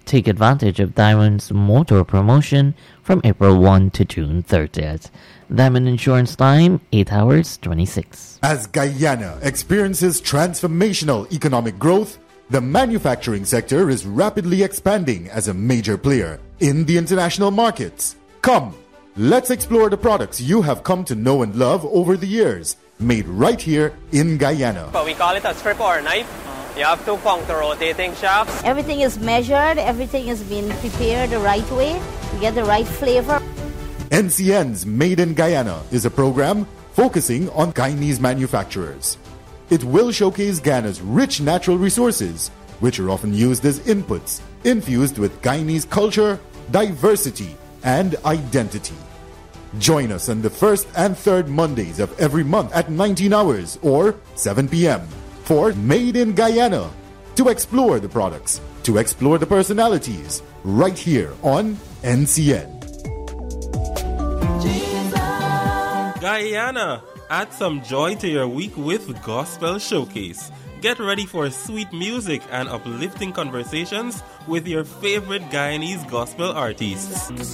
Take advantage of Diamond's motor promotion from April 1 to June 30th. Diamond Insurance time, 8 hours, 26. As Guyana experiences transformational economic growth, the manufacturing sector is rapidly expanding as a major player in the international markets. Come, let's explore the products you have come to know and love over the years, made right here in Guyana. But we call it a strip or a knife. You have two counter-rotating shafts. Everything is measured, everything is being prepared the right way to get the right flavor. NCN's Made in Guyana is a program focusing on Guyanese manufacturers. It will showcase Guyana's rich natural resources, which are often used as inputs, infused with Guyanese culture, diversity, and identity. Join us on the first and third Mondays of every month at 19 hours or 7 p.m. for Made in Guyana, to explore the products, to explore the personalities, right here on NCN. Guyana, add some joy to your week with Gospel Showcase. Get ready for sweet music and uplifting conversations with your favorite Guyanese gospel artists.